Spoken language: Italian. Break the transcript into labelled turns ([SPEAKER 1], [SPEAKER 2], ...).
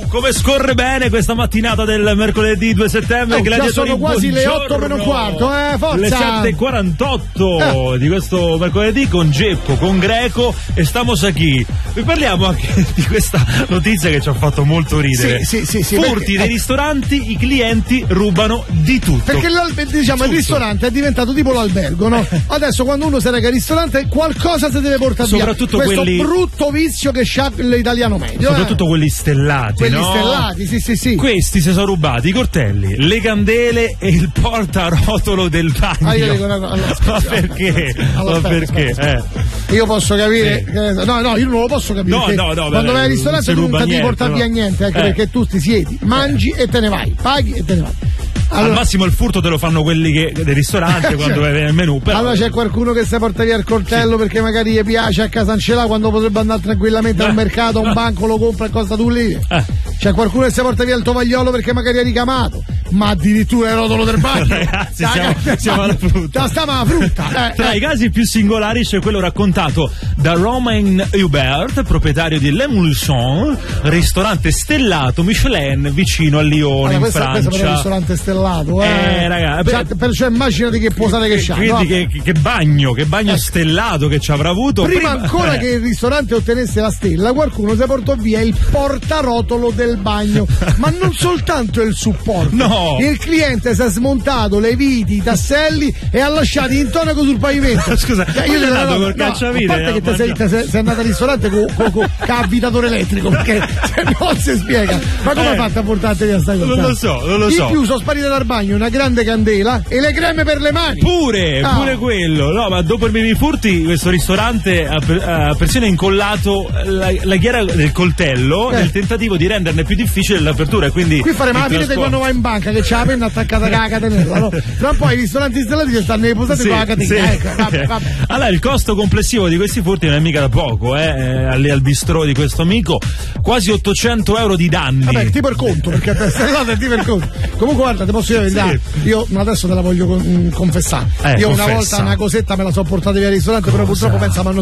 [SPEAKER 1] Come scorre bene questa mattinata del mercoledì 2 settembre.
[SPEAKER 2] Già sono quasi
[SPEAKER 1] buongiorno.
[SPEAKER 2] le 8 meno quarto, forza.
[SPEAKER 1] Le 7:48 di questo mercoledì con Geppo, con Greco e stamos aquí. Vi parliamo anche di questa notizia che ci ha fatto molto ridere.
[SPEAKER 2] Sì.
[SPEAKER 1] Furti dei ristoranti, i clienti rubano di tutto.
[SPEAKER 2] Perché diciamo il ristorante è diventato tipo l'albergo, no? Adesso quando uno si reca al ristorante qualcosa si deve portare
[SPEAKER 1] soprattutto
[SPEAKER 2] via. Questo
[SPEAKER 1] quelli...
[SPEAKER 2] brutto vizio che c'ha l'italiano medio.
[SPEAKER 1] Soprattutto quelli stellati,
[SPEAKER 2] quelli
[SPEAKER 1] no?
[SPEAKER 2] stellati, sì.
[SPEAKER 1] Questi si sono rubati i coltelli, le candele e il portarotolo del bagno.
[SPEAKER 2] Io dico,
[SPEAKER 1] ma perché?
[SPEAKER 2] Aspetta. Io posso capire.
[SPEAKER 1] Sì.
[SPEAKER 2] No, io non lo posso capire.
[SPEAKER 1] No,
[SPEAKER 2] quando vai al ristorante tu non ti porta via niente, anche perché tu ti siedi, mangi e te ne vai, paghi e te ne vai.
[SPEAKER 1] Allora, al massimo il furto te lo fanno quelli del ristorante quando vai nel menù. Però...
[SPEAKER 2] Allora c'è qualcuno che si porta via il coltello perché magari gli piace a casa ce l'ha quando potrebbe andare tranquillamente al mercato, a un banco, lo compra e costa 2 lire. C'è qualcuno che si porta via il tovagliolo perché magari è ricamato, ma addirittura il rotolo del bagno.
[SPEAKER 1] Ragazzi, siamo alla frutta.
[SPEAKER 2] Stiamo alla frutta.
[SPEAKER 1] Tra i casi più singolari c'è quello raccontato da Romain Hubert, proprietario di Le Moulson, ristorante stellato Michelin vicino a Lione, in Francia.
[SPEAKER 2] Questo è un ristorante stellato.
[SPEAKER 1] Ragazzi,
[SPEAKER 2] cioè immaginati che posate che c'ha.
[SPEAKER 1] Quindi che bagno stellato che ci avrà avuto.
[SPEAKER 2] Prima ancora che il ristorante ottenesse la stella, qualcuno si portò via il portarotolo del bagno. Ma non soltanto il supporto.
[SPEAKER 1] No.
[SPEAKER 2] Il cliente si è smontato le viti, i tasselli e ha lasciato intonaco sul pavimento.
[SPEAKER 1] Scusa, io sono andato col cacciavite.
[SPEAKER 2] A parte che sei andato al ristorante con avvitatore elettrico, perché se non si spiega. Ma come hai fatto a portarti via sta cosa?
[SPEAKER 1] Non lo so.
[SPEAKER 2] In più sono sparite dal bagno una grande candela e le creme per le mani.
[SPEAKER 1] Pure quello. No, ma dopo i primi furti questo ristorante ha persino incollato la ghiera del coltello nel tentativo di renderne più difficile l'apertura. Quindi
[SPEAKER 2] qui faremo la fine di quando vai in banca che c'ha la penna attaccata con la catenella, no? Tra un po' i ristoranti stellati che stanno nei posati con la catena. Vabbè.
[SPEAKER 1] Allora il costo complessivo di questi furti non è mica da poco, al bistrò di questo amico, quasi 800 euro di danni.
[SPEAKER 2] Vabbè, tipo il conto, perché stellato è tipo il conto. Comunque guarda, ti posso dire la verità, io adesso te la voglio confessare. Io una volta una cosetta me la so portata via al ristorante, però purtroppo pensa